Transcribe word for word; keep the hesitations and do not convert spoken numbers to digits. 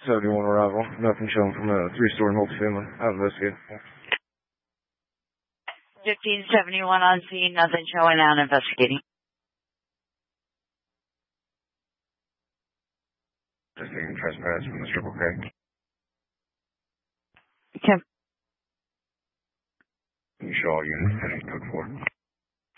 seventy-one arrival. Nothing showing from a three-story multifamily. I'll investigate. fifteen seventy-one on scene. Nothing showing. Out investigating. Just taking trespass from the Triple K. Okay. You show all units. Code four.